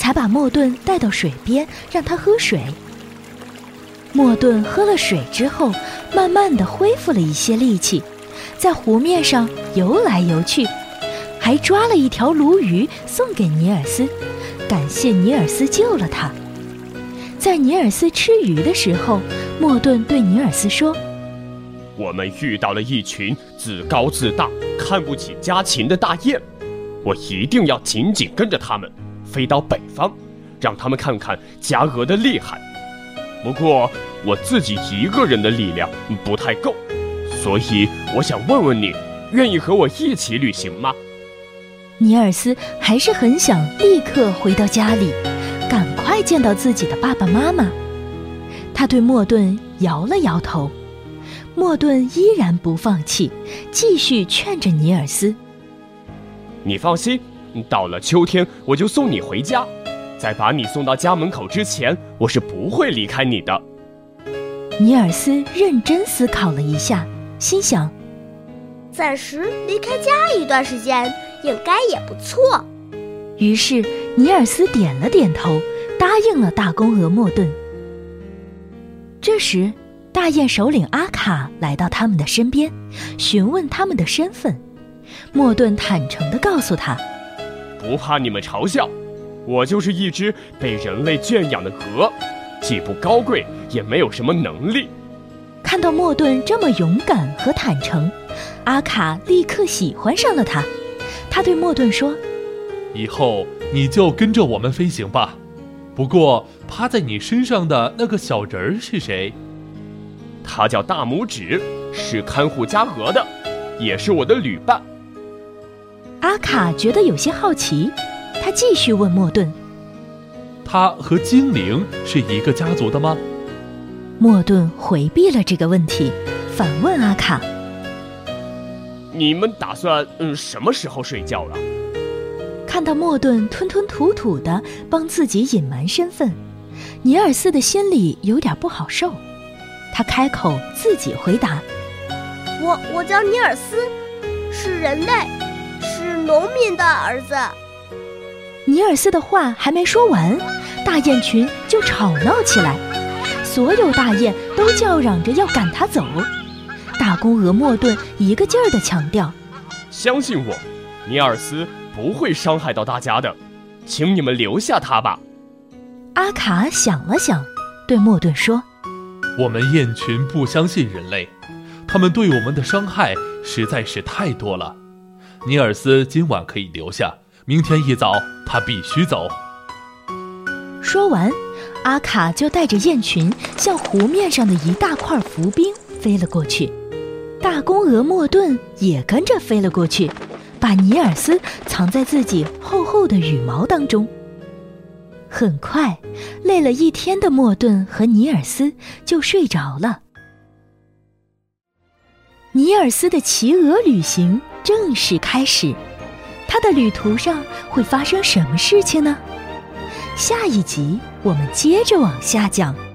才把莫顿带到水边，让他喝水。莫顿喝了水之后，慢慢地恢复了一些力气，在湖面上游来游去，还抓了一条鲈鱼送给尼尔斯，感谢尼尔斯救了他。在尼尔斯吃鱼的时候，莫顿对尼尔斯说： 我们遇到了一群自高自大、看不起家禽的大雁，我一定要紧紧跟着他们，飞到北方，让他们看看家鹅的厉害。不过我自己一个人的力量不太够，所以我想问问你，愿意和我一起旅行吗？ 尼尔斯还是很想立刻回到家里，赶快见到自己的爸爸妈妈。他对莫顿摇了摇头，莫顿依然不放弃，继续劝着尼尔斯： 你放心，到了秋天我就送你回家，在把你送到家门口之前，我是不会离开你的。 尼尔斯认真思考了一下，心想： 暂时离开家一段时间应该也不错。 于是尼尔斯点了点头，答应了大公鹅莫顿。这时大雁首领阿卡来到他们的身边，询问他们的身份。莫顿坦诚地告诉他： 不怕你们嘲笑，我就是一只被人类圈养的鹅，既不高贵，也没有什么能力。 看到莫顿这么勇敢和坦诚，阿卡立刻喜欢上了他。他对莫顿说： 以后你就跟着我们飞行吧。不过趴在你身上的那个小人儿是谁？ 他叫大拇指，是看护家鹅的，也是我的旅伴。 阿卡觉得有些好奇，他继续问莫顿： 他和精灵是一个家族的吗？ 莫顿回避了这个问题，反问阿卡： 你们打算什么时候睡觉啊？ 看到莫顿吞吞吐吐地帮自己隐瞒身份，尼尔斯的心里有点不好受。他开口自己回答： 我叫尼尔斯，是人类，是农民的儿子。 尼尔斯的话还没说完，大雁群就吵闹起来，所有大雁都叫嚷着要赶他走。大公鹅莫顿一个劲儿地强调： 相信我，尼尔斯不会伤害到大家的，请你们留下他吧。 阿卡想了想，对莫顿说： 我们雁群不相信人类，他们对我们的伤害实在是太多了。尼尔斯今晚可以留下，明天一早他必须走。 说完，阿卡就带着雁群向湖面上的一大块浮冰飞了过去。大公鹅莫顿也跟着飞了过去，把尼尔斯藏在自己厚厚的羽毛当中。很快，累了一天的莫顿和尼尔斯就睡着了。尼尔斯的骑鹅旅行正式开始，他的旅途上会发生什么事情呢？下一集我们接着往下讲。